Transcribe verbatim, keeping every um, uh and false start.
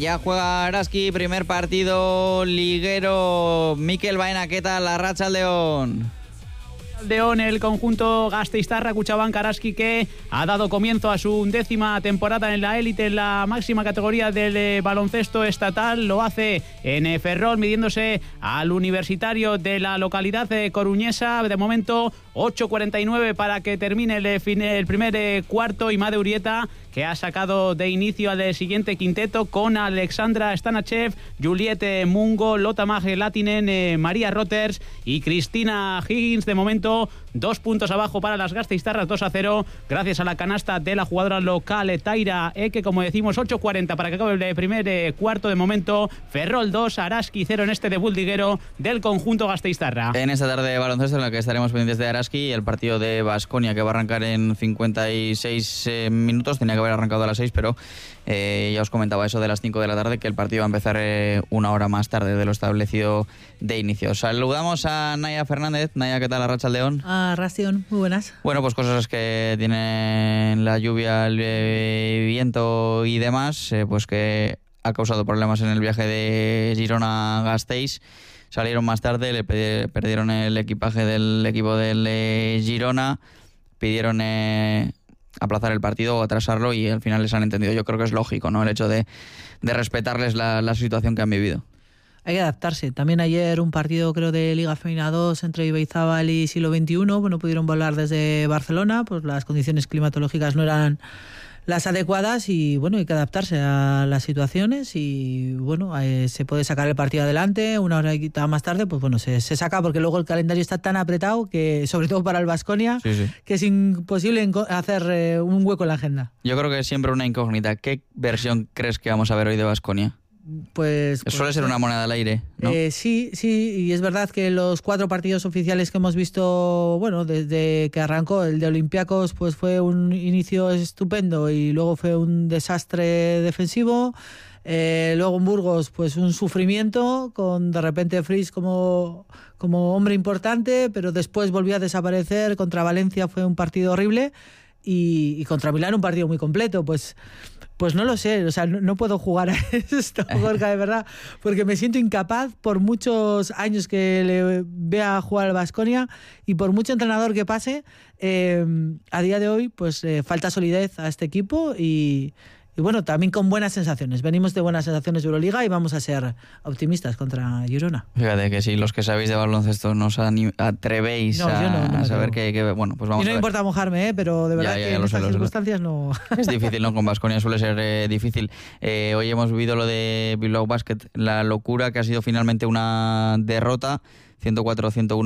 Ya juega Araski, primer partido liguero. Mikel Baena, ¿qué tal? La racha al León. León, el conjunto gasteiztarra Kutxabank Araski, que ha dado comienzo a su undécima temporada en la élite, en la máxima categoría del eh, baloncesto estatal. Lo hace en eh, Ferrol, midiéndose al universitario de la localidad de coruñesa. De momento ocho cuarenta y nueve para que termine el, el primer eh, cuarto. Y Made Urieta, que ha sacado de inicio al eh, siguiente quinteto con Alexandra Stanachev, Juliette Mungo, Lotta Mage Latinen, eh, María Roters y Cristina Higgins. De momento dos puntos abajo para las gasteiztarras, dos a cero, gracias a la canasta de la jugadora local Taira Eke. Como decimos, ocho cuarenta para que acabe el primer eh, cuarto. De momento Ferrol dos, Araski cero en este debut liguero del conjunto gasteiztarra. En esta tarde de baloncesto, en la que estaremos pendientes de Araski, el partido de Baskonia, que va a arrancar en cincuenta y seis eh, minutos. Tenía que haber arrancado a las seis, pero eh, ya os comentaba eso de las cinco de la tarde, que el partido va a empezar eh, una hora más tarde de lo establecido de inicio. Saludamos a Naya Fernández. Naya, ¿qué tal? La racha al León. Ah, Ración, muy buenas. Bueno, pues cosas que tienen la lluvia, el eh, viento y demás, eh, pues que ha causado problemas en el viaje de Girona a Gasteiz. Salieron más tarde, le perdieron el equipaje del equipo del eh, Girona, pidieron eh, aplazar el partido o atrasarlo, y al final les han entendido. Yo creo que es lógico, ¿no?, el hecho de, de respetarles la, la situación que han vivido. Hay que adaptarse. También ayer un partido, creo, de Liga Femenina dos entre Ibaizábal y Siglo veintiuno. Bueno, pudieron volar desde Barcelona, pues las condiciones climatológicas no eran las adecuadas, y bueno, hay que adaptarse a las situaciones. Y bueno, eh, se puede sacar el partido adelante. Una hora más tarde, pues bueno, se, se saca, porque luego el calendario está tan apretado, que sobre todo para el Baskonia, sí, sí, que es imposible hacer eh, un hueco en la agenda. Yo creo que es siempre una incógnita. ¿Qué versión crees que vamos a ver hoy de Baskonia? Pues, Suele pues, ser una moneda al aire, ¿no? Eh, sí, sí, y es verdad que los cuatro partidos oficiales que hemos visto, bueno, desde que arrancó el de Olympiacos, pues fue un inicio estupendo y luego fue un desastre defensivo. Eh, luego en Burgos, pues un sufrimiento, con de repente Fries como, como hombre importante, pero después volvió a desaparecer. Contra Valencia fue un partido horrible, y, y contra Milán un partido muy completo. Pues Pues no lo sé, o sea, no, no puedo jugar a esto, Gorka, de verdad, porque me siento incapaz, por muchos años que le vea jugar al Baskonia y por mucho entrenador que pase. Eh, a día de hoy, pues eh, falta solidez a este equipo, y, y bueno, también con buenas sensaciones. Venimos de buenas sensaciones de Euroliga y vamos a ser optimistas contra Girona. Fíjate que si los que sabéis de baloncesto no os atrevéis no, a, no, no a saber que, que, bueno, pues vamos a ver. Y no me importa mojarme, ¿eh? Pero de verdad ya, ya, que ya en estas sé, circunstancias no... Es difícil, ¿no? Con Baskonia suele ser eh, difícil. Eh, hoy hemos vivido lo de Bilbao Basket, la locura que ha sido finalmente una derrota, ciento cuatro a ciento uno.